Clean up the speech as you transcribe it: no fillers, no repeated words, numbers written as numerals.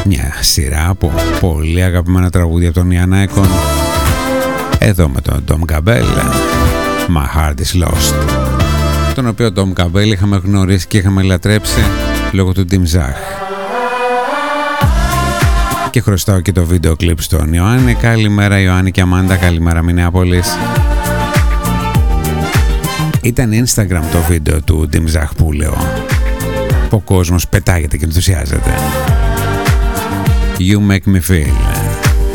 Μια σειρά από πολύ αγαπημένα τραγούδια από τον Ιαν Άικον. Εδώ με τον Tom Cabell, My Heart Is Lost, τον οποίο Tom Cabell είχαμε γνωρίσει και είχαμε λατρέψει λόγω του Dim Zach. Και χρωστάω και το βίντεο κλιπ στον Ιωάννη. Καλημέρα Ιωάννη και Αμάντα, καλημέρα Μινεάπολης. Ήταν Instagram το βίντεο του Dim Zach που λέω. Ο κόσμος πετάγεται και ενθουσιάζεται. You make me feel.